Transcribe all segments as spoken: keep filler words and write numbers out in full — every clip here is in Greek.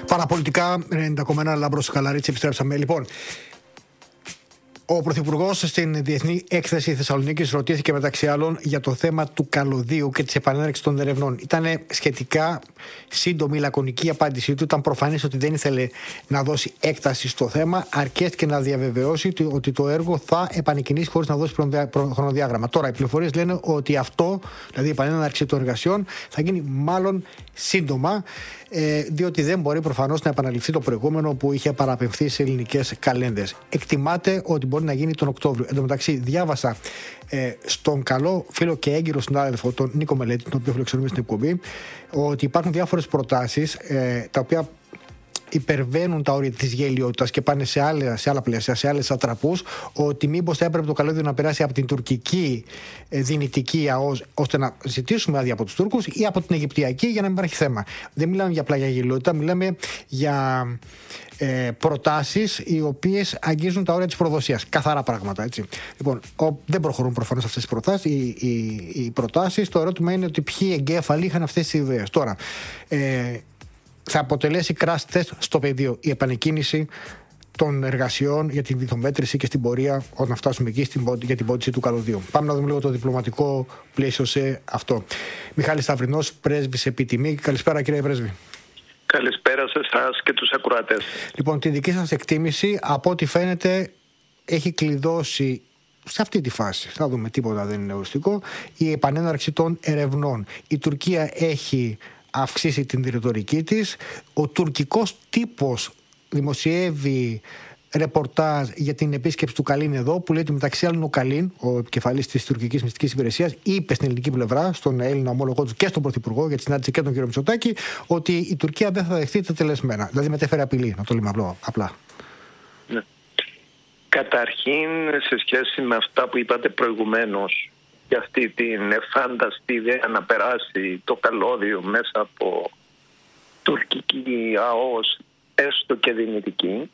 Παραπολιτικά ενενήντα κόμμα ένα Λάμπρος Καλαρίτσι, επιστρέψαμε. Λοιπόν, ο Πρωθυπουργός στην Διεθνή Έκθεση Θεσσαλονίκης ρωτήθηκε μεταξύ άλλων για το θέμα του καλωδίου και της επανέναρξης των ερευνών. Ήταν σχετικά σύντομη, λακωνική η απάντησή του. Ήταν προφανές ότι δεν ήθελε να δώσει έκταση στο θέμα, αρκέστηκε να διαβεβαιώσει ότι το έργο θα επανεκκινήσει χωρίς να δώσει χρονοδιάγραμμα. Τώρα, οι πληροφορίες λένε ότι αυτό, δηλαδή η επανέναρξη των εργασιών, θα γίνει μάλλον σύντομα, διότι δεν μπορεί προφανώς να επαναληφθεί το προηγούμενο που είχε παραπεμφθεί σε ελληνικές καλένδες. Εκτιμάται ότι μπορεί να γίνει τον Οκτώβριο. Εν τω μεταξύ, διάβασα ε, στον καλό φίλο και έγκυρο συνάδελφο, τον Νίκο Μελέτη, τον οποίο φιλοξενούμε στην εκπομπή, ότι υπάρχουν διάφορες προτάσεις ε, τα οποία υπερβαίνουν τα όρια της γελιότητας και πάνε σε άλλα, σε άλλα πλαίσια, σε άλλες ατραπούς, ότι μήπως θα έπρεπε το καλώδιο να περάσει από την τουρκική ε, δυνητική ΑΟΣ, ώστε να ζητήσουμε άδεια από τους Τούρκους, ή από την Αιγυπτιακή, για να μην υπάρχει θέμα. Δεν μιλάμε για απλά για γελιότητα, μιλάμε για ε, προτάσεις οι οποίες αγγίζουν τα όρια της προδοσίας. Καθαρά πράγματα, έτσι. Λοιπόν, ο, δεν προχωρούν προφανώς αυτές τις προτάσεις. Οι, οι, οι προτάσεις, το ερώτημα είναι ότι ποιοι εγκέφαλοι είχαν αυτές τις ιδέες. Τώρα, ε, θα αποτελέσει crash test στο πεδίο η επανεκκίνηση των εργασιών για την βυθομέτρηση και στην πορεία όταν φτάσουμε εκεί στην, για την πόντιση του καλωδίου. Πάμε να δούμε λίγο το διπλωματικό πλαίσιο σε αυτό. Μιχάλης Σταυρινός, πρέσβης Επιτιμή. Καλησπέρα, κύριε πρέσβη. Καλησπέρα σε εσάς και τους ακροατές. Λοιπόν, τη δική σας εκτίμηση, από ό,τι φαίνεται, έχει κλειδώσει σε αυτή τη φάση, θα δούμε, τίποτα δεν είναι οριστικό, η επανέναρξη των ερευνών. Η Τουρκία έχει αυξήσει την ρητορική της. Ο τουρκικός τύπος δημοσιεύει ρεπορτάζ για την επίσκεψη του Καλίν εδώ, που λέει ότι μεταξύ άλλων ο Καλίν, ο επικεφαλής της τουρκικής μυστικής υπηρεσίας, είπε στην ελληνική πλευρά, στον Έλληνα ομόλογό του και στον Πρωθυπουργό, γιατί συνάντησε και τον κύριο Μητσοτάκη, ότι η Τουρκία δεν θα δεχτεί τα τελεσμένα. Δηλαδή μετέφερε απειλή, να το λέμε απλά. Ναι. Καταρχήν, σε σχέση με αυτά που είπατε προηγουμένως, για αυτή την εφάνταστη ιδέα να περάσει το καλώδιο μέσα από τουρκική ΑΟΣ, έστω και δυνητική,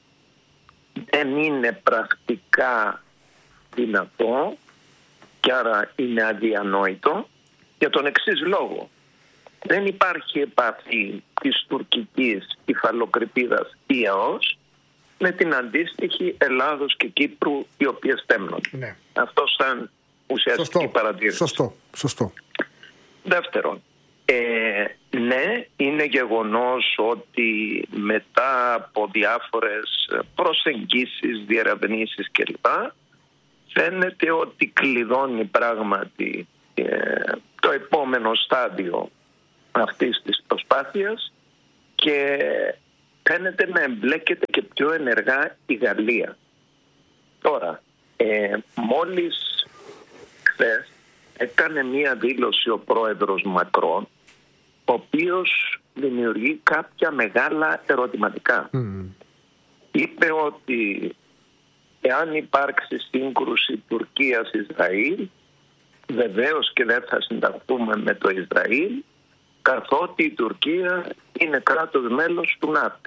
δεν είναι πρακτικά δυνατό και άρα είναι αδιανόητο για τον εξής λόγο. Δεν υπάρχει επαφή της τουρκικής υφαλοκρηπίδας ή ΑΟΣ με την αντίστοιχη Ελλάδος και Κύπρου, οι οποίες στέμνονται. Ναι. Αυτό σαν ουσιαστική σωστό, παρατήρηση. Σωστό, σωστό. Δεύτερον, ε, ναι, είναι γεγονός ότι μετά από διάφορες προσεγγίσεις, διερευνήσεις κλπ, φαίνεται ότι κλειδώνει πράγματι ε, το επόμενο στάδιο αυτής της προσπάθειας και φαίνεται να εμπλέκεται και πιο ενεργά η Γαλλία. Τώρα, ε, μόλις χθες έκανε μία δήλωση ο πρόεδρος Μακρόν, ο οποίος δημιουργεί κάποια μεγάλα ερωτηματικά. Mm. Είπε ότι εάν υπάρξει σύγκρουση Τουρκίας-Ισραήλ, βεβαίως και δεν θα συνταχθούμε με το Ισραήλ, καθότι η Τουρκία είναι κράτος μέλος του ΝΑΤΟ.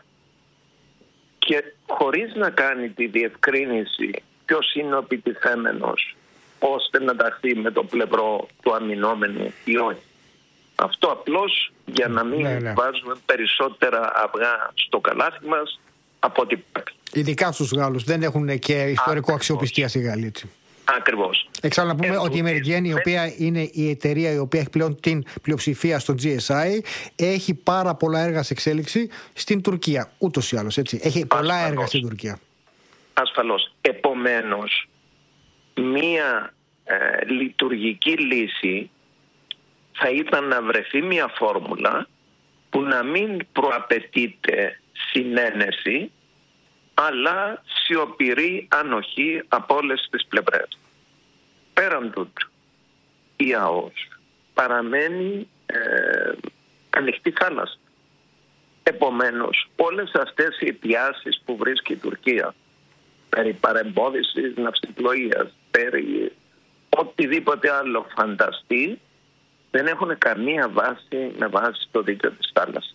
Και χωρίς να κάνει τη διευκρίνηση ποιος είναι ο επιτιθέμενος, ώστε να ταχθεί με το πλευρό του αμυνόμενου ή όχι. Αυτό απλώς για να μην ναι, ναι. βάζουμε περισσότερα αυγά στο καλάθι μας από ό,τι πρέπει. Ειδικά στους Γάλλους δεν έχουν και ιστορικό Ακριβώς. αξιοπιστία στη Γαλλία. Ακριβώς. Εξάλλου να πούμε Εν ότι η Meridian, η οποία είναι η εταιρεία η οποία έχει πλέον την πλειοψηφία στο τζι ες άι, έχει πάρα πολλά έργα σε εξέλιξη στην Τουρκία. Ούτως ή άλλως, έτσι. Έχει πολλά Ασφαλώς. έργα στην Τουρκία. Ασφαλώς. Επομένως, μία ε, λειτουργική λύση θα ήταν να βρεθεί μια φόρμουλα που να μην προαπαιτείται συνένεση, αλλά σιωπηρή ανοχή από όλες τις πλευρές. Πέραν τούτου, η ΑΟΣ παραμένει ε, ανοιχτή θάλασσα. Επομένως, όλες αυτές οι αιτιάσεις που βρίσκει η Τουρκία περί παρεμπόδισης ναυσιπλοείας, περί οτιδήποτε άλλο φανταστεί, δεν έχουν καμία βάση με βάση το δίκαιο της θάλασσας.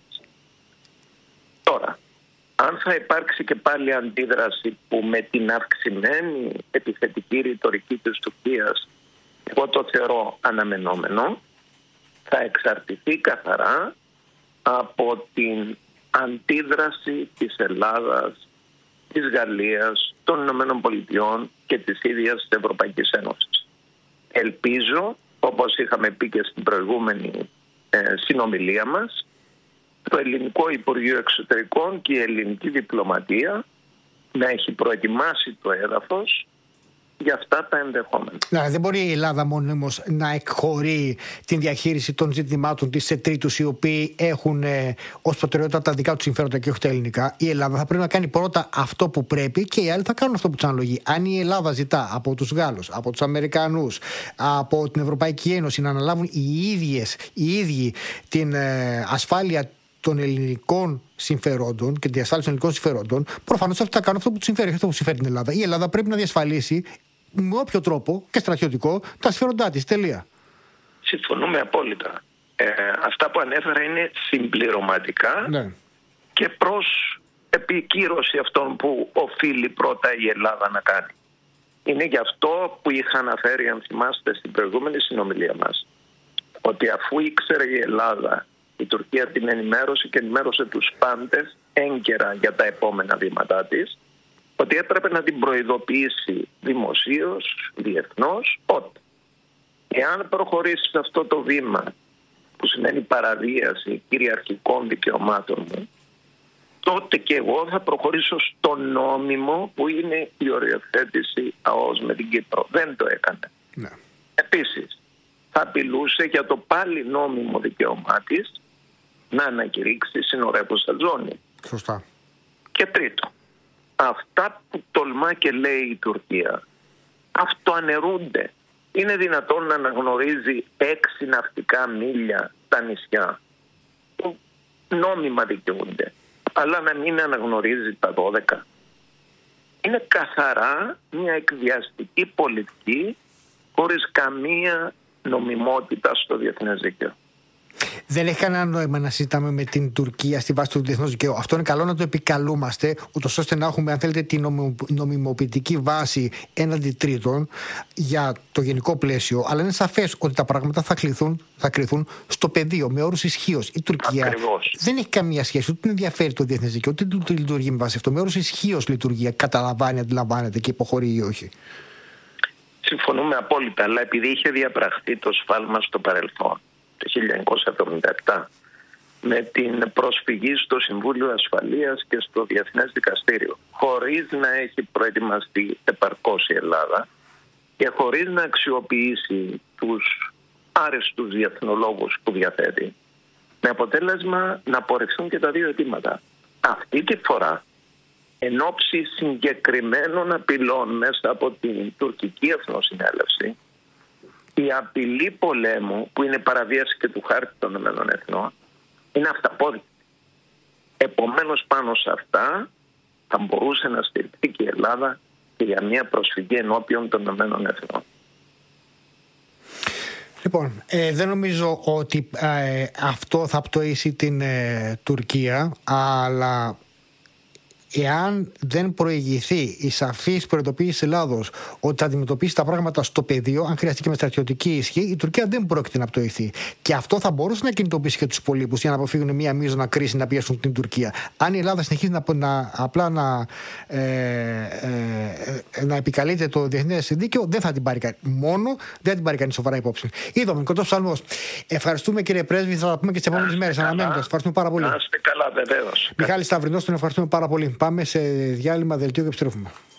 Τώρα, αν θα υπάρξει και πάλι αντίδραση που με την αυξημένη επιθετική ρητορική της Τουρκίας, εγώ το θεωρώ αναμενόμενο, θα εξαρτηθεί καθαρά από την αντίδραση της Ελλάδας, της Γαλλίας, των Ηνωμένων Πολιτειών και της ίδιας της Ευρωπαϊκής Ένωσης. Ελπίζω, όπως είχαμε πει και στην προηγούμενη ε, συνομιλία μας, το Ελληνικό Υπουργείο Εξωτερικών και η ελληνική διπλωματία να έχει προετοιμάσει το έδαφος για αυτά τα ενδεχόμενα. Να, δεν μπορεί η Ελλάδα μονίμως να εκχωρεί την διαχείριση των ζητημάτων της σε τρίτους οι οποίοι έχουν ε, ως προτεραιότητα τα δικά τους συμφέροντα και όχι τα ελληνικά. Η Ελλάδα θα πρέπει να κάνει πρώτα αυτό που πρέπει και οι άλλοι θα κάνουν αυτό που τους αναλογεί. Αν η Ελλάδα ζητά από τους Γάλλους, από τους Αμερικανούς, από την Ευρωπαϊκή Ένωση να αναλάβουν οι ίδιες, οι ίδιοι την ε, ασφάλεια των ελληνικών συμφερόντων και τη διασφάλιση των ελληνικών συμφερόντων, προφανώς αυτό θα κάνουν αυτό που τους συμφέρει, αυτό που συμφέρει την Ελλάδα. Η Ελλάδα πρέπει να διασφαλίσει με όποιο τρόπο και στρατιωτικό τα συμφέροντά της. Τελεία. Συμφωνούμε απόλυτα. Ε, αυτά που ανέφερα είναι συμπληρωματικά, ναι, και προς επικύρωση αυτών που οφείλει πρώτα η Ελλάδα να κάνει. Είναι γι' αυτό που είχα αναφέρει, αν θυμάστε, στην προηγούμενη συνομιλία μας, ότι αφού ήξερε η Ελλάδα, η Τουρκία την ενημέρωσε και ενημέρωσε τους πάντες έγκαιρα για τα επόμενα βήματά της, ότι έπρεπε να την προειδοποιήσει δημοσίως, διεθνώς, ότι εάν προχωρήσει σε αυτό το βήμα που σημαίνει παραβίαση κυριαρχικών δικαιωμάτων μου, τότε και εγώ θα προχωρήσω στο νόμιμο που είναι η οριοθέτηση ΑΟΣ με την Κύπρο. Δεν το έκανε. Ναι. Επίσης, θα απειλούσε για το πάλι νόμιμο δικαίωμά της να ανακηρύξει συνορεύουσα ζώνη. Σωστά. Και τρίτο, αυτά που τολμά και λέει η Τουρκία αυτοαναιρούνται. Είναι δυνατόν να αναγνωρίζει έξι ναυτικά μίλια στα νησιά που νόμιμα δικαιούνται, αλλά να μην αναγνωρίζει τα δώδεκα. Είναι καθαρά μια εκβιαστική πολιτική χωρίς καμία νομιμότητα στο διεθνές δίκαιο. Δεν έχει κανένα νόημα να συζητάμε με την Τουρκία στη βάση του διεθνούς δικαίου. Αυτό είναι καλό να το επικαλούμαστε, ούτως ώστε να έχουμε, αν θέλετε, την νομιμοποιητική βάση έναντι τρίτων για το γενικό πλαίσιο. Αλλά είναι σαφές ότι τα πράγματα θα, κληθούν, θα κρυθούν στο πεδίο, με όρους ισχύως. Η Τουρκία Ακριβώς. δεν έχει καμία σχέση, ούτε την ενδιαφέρει το διεθνές δικαίο, ούτε λειτουργεί με βάση αυτό. Με όρους ισχύως λειτουργία, καταλαμβάνει, αντιλαμβάνεται και υποχωρεί ή όχι. Συμφωνούμε απόλυτα, αλλά επειδή είχε διαπραχθεί το σφάλμα στο παρελθόν, το χίλια εννιακόσια εβδομήντα επτά, με την προσφυγή στο Συμβούλιο Ασφαλείας και στο Διεθνές Δικαστήριο, χωρίς να έχει προετοιμαστεί επαρκώς η Ελλάδα και χωρίς να αξιοποιήσει τους άρεστους διεθνολόγους που διαθέτει, με αποτέλεσμα να απορριφθούν και τα δύο αιτήματα. Αυτή τη φορά, εν ώψη συγκεκριμένων απειλών μέσα από την τουρκική εθνοσυνέλευση, η απειλή πολέμου, που είναι παραβίαση και του χάρτη των Ηνωμένων Εθνών, είναι αυταπόδεικτη. Επομένως, πάνω σε αυτά θα μπορούσε να στηριχθεί και η Ελλάδα και για μια προσφυγή ενώπιον των Ηνωμένων Εθνών. Λοιπόν, ε, δεν νομίζω ότι ε, αυτό θα πτωίσει την ε, Τουρκία, αλλά εάν δεν προηγηθεί η σαφής προειδοποίηση της Ελλάδος ότι θα αντιμετωπίσει τα πράγματα στο πεδίο, αν χρειαστεί και με στρατιωτική ισχύ, η Τουρκία δεν πρόκειται να πτωηθεί. Και αυτό θα μπορούσε να κινητοποιήσει και τους υπολείπους για να αποφύγουν μια μείζωνα κρίση να πιέσουν την Τουρκία. Αν η Ελλάδα συνεχίζει να, να, απλά να, ε, ε, να επικαλείται το διεθνές δίκαιο, δεν θα την πάρει κανεί. Μόνο δεν θα την πάρει κανεί σοβαρά υπόψη. Είδαμε, κοντός ψαλμός. Ευχαριστούμε, κύριε Πρέσβη, θα τα πούμε και τις επόμενες μέρες. Αναμένοντας. Ευχαριστούμε πάρα πολύ. Να είστε καλά, βεβαίως. Μιχάλης Σταυρινός, τον ευχαριστούμε πάρα πολύ. Πάμε σε διάλειμμα, δελτίο και επιστρέφουμε.